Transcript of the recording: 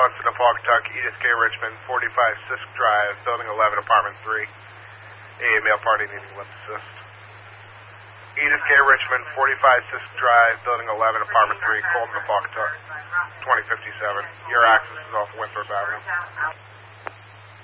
West of Naugatuck, Edith K. Richmond, 45 Sisk Drive, Building 11, Apartment 3. A male party needing lift assist. Edith K. Richmond, 45 Sisk Drive, Building 11, Apartment 3, Colton, Naugatuck, 2057. Your access is off Winthrop Avenue.